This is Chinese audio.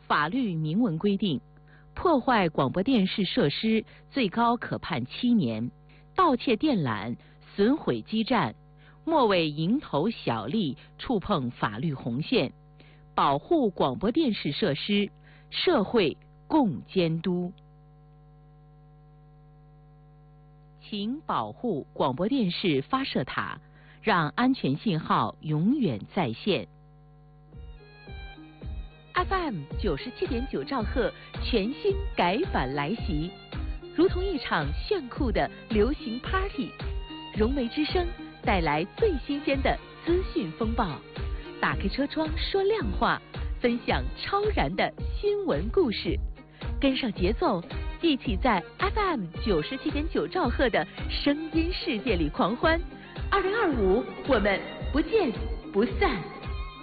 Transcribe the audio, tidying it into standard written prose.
法律明文规定，破坏广播电视设施最高可判7年，盗窃电缆、损毁基站，莫为蝇头小利触碰法律红线，保护广播电视设施，社会共监督。请保护广播电视发射塔，让安全信号永远在线。FM 97.9兆赫全新改版来袭，如同一场炫酷的流行 Party。融媒之声带来最新鲜的资讯风暴，打开车窗说亮话，分享超燃的新闻故事，跟上节奏，一起在 FM 97.9兆赫的声音世界里狂欢。2025，我们不见不散。